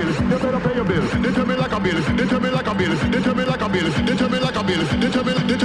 bill. You better pay your bill. They tell me like a bill. They tell me like a bill. They tell me like a bill. They tell me like a bill. They tell me.